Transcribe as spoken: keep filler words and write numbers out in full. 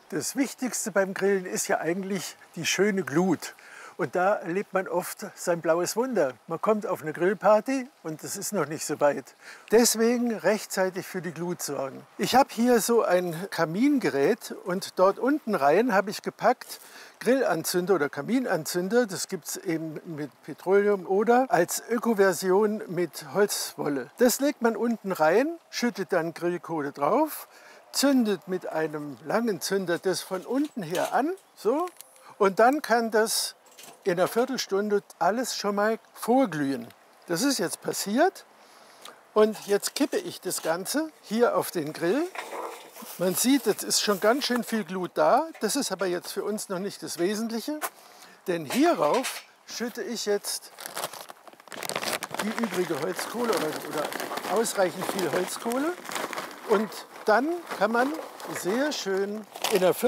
Das Wichtigste beim Grillen ist ja eigentlich die schöne Glut. Und da erlebt man oft sein blaues Wunder. Man kommt auf eine Grillparty und es ist noch nicht so weit. Deswegen rechtzeitig für die Glut sorgen. Ich habe hier so ein Kamingerät und dort unten rein habe ich gepackt Grillanzünder oder Kaminanzünder. Das gibt es eben mit Petroleum oder als Öko-Version mit Holzwolle. Das legt man unten rein, schüttet dann Grillkohle drauf, zündet mit einem langen Zünder das von unten her an, so, und dann kann das in einer Viertelstunde alles schon mal vorglühen. Das ist jetzt passiert und jetzt kippe ich das Ganze hier auf den Grill. Man sieht, es ist schon ganz schön viel Glut da. Das ist aber jetzt für uns noch nicht das Wesentliche, denn hierauf schütte ich jetzt die übrige Holzkohle oder, oder ausreichend viel Holzkohle und dann kann man sehr schön in der